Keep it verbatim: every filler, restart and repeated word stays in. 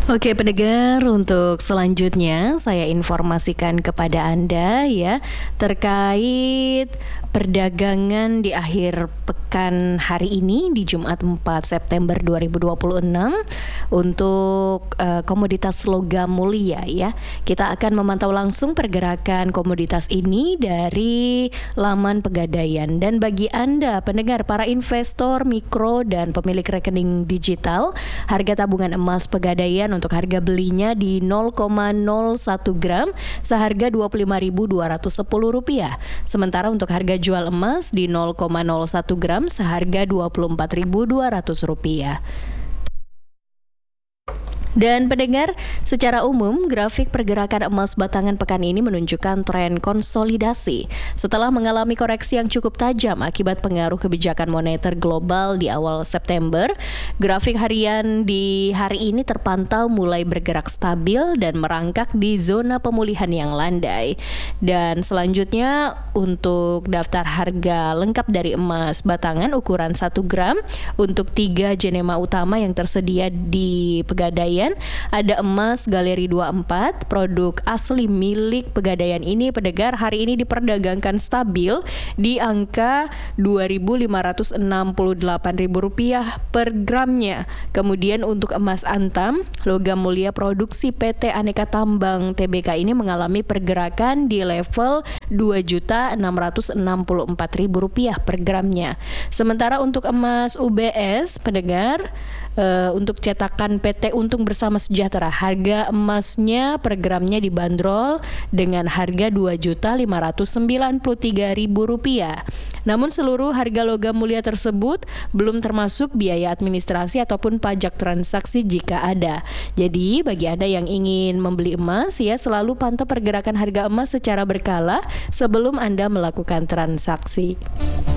Oke pendengar, untuk selanjutnya saya informasikan kepada Anda ya terkait perdagangan di akhir pekan hari ini di Jumat empat September dua ribu dua puluh enam untuk uh, komoditas logam mulia ya. Kita akan memantau langsung pergerakan komoditas ini dari laman Pegadaian. Dan bagi Anda pendengar, para investor mikro dan pemilik rekening digital, harga tabungan emas Pegadaian untuk harga belinya di nol koma nol satu gram seharga dua puluh lima ribu dua ratus sepuluh rupiah. Sementara untuk harga jual emas di nol koma nol satu gram seharga dua puluh empat ribu dua ratus rupiah. Dan pendengar, secara umum grafik pergerakan emas batangan pekan ini menunjukkan tren konsolidasi setelah mengalami koreksi yang cukup tajam akibat pengaruh kebijakan moneter global di awal September. Grafik harian di hari ini terpantau mulai bergerak stabil dan merangkak di zona pemulihan yang landai. Dan selanjutnya untuk daftar harga lengkap dari emas batangan ukuran satu gram untuk tiga jenema utama yang tersedia di Pegadaian. Ada emas galeri dua puluh empat, produk asli milik Pegadaian ini pendengar hari ini diperdagangkan stabil di angka dua ribu lima ratus enam puluh delapan ribu rupiah per gramnya. Kemudian untuk emas antam, logam mulia produksi P T Aneka Tambang T B K ini mengalami pergerakan di level dua juta enam ratus enam puluh empat ribu rupiah per gramnya. Sementara untuk emas U B S pendengar, Uh, untuk cetakan P T Untung Bersama Sejahtera, harga emasnya per gramnya dibanderol dengan harga dua juta lima ratus sembilan puluh tiga ribu rupiah. Namun seluruh harga logam mulia tersebut belum termasuk biaya administrasi ataupun pajak transaksi jika ada. Jadi bagi Anda yang ingin membeli emas ya, selalu pantau pergerakan harga emas secara berkala sebelum Anda melakukan transaksi.